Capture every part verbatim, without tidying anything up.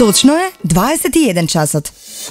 Точно е дваесет и еден часот.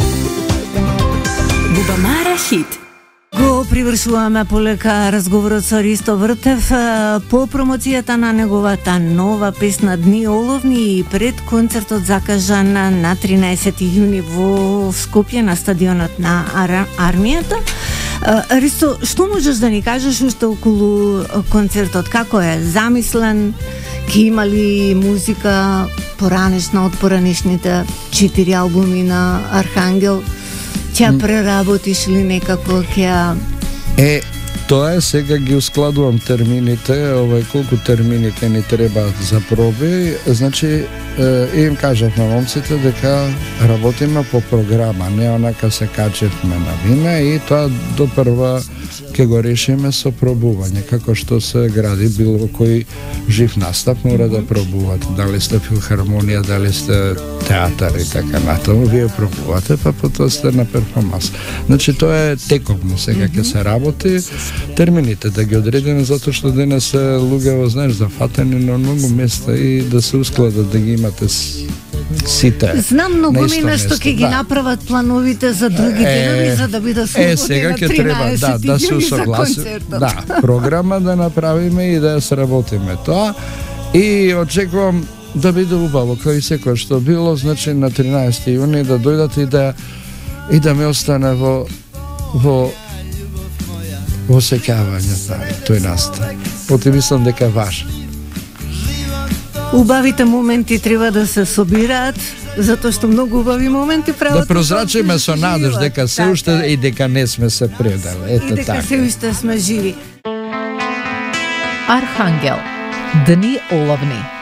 Бубамара хит. Го привршуваме полека разговорот со Ристо Вртев по промоцијата на неговата нова песна Дни оловни и пред концертот закажан на тринаесети јуни во Скопје на стадионот на Ар... армијата. Ристо, што можеш да ни кажеш уште околу концертот? Како е замислен? Ке има ли музика поранешна од поранешните четири албуми на Архангел? Ќе преработиш ли некако ќе... Е, тоа е, сега ги ускладувам термините, овај колку термини ке ни требаат за проби, значи е, им кажав на момците дека работиме по програма, не онака се качевме на виме и тоа до прва ке го решиме со пробување, како што се гради било кој жив настап мора да пробувате, дали сте филхармонија, дали сте театар и така натаму, вие пробувате, па потоа сте на перформанс. Значи тоа е тековно, сега ќе се работи, термините да ги одредиме, затоа што денес се луѓе, знаеш, зафатени на многу места и да се ускладат, да ги имате сите. Знам многу мина што ќе ги да. направат плановите за други денови, за да бидат слободни. Е, сега ќе треба да да се усогласи, да, програма да направиме и да ја сработиме тоа и очекувам да биде убаво, кај секој што било, значи на тринаесети јуни да дојдат и да и да ме остане во во во сеќавањето тој настан. Поти мислам дека е важно. Убавите моменти треба да се собираат, затоа што многу убави моменти прават. Да прозрачиме со надеж дека се уште и дека не сме се предали. Ете и дека така. се уште сме живи. Архангел. Дни оловни.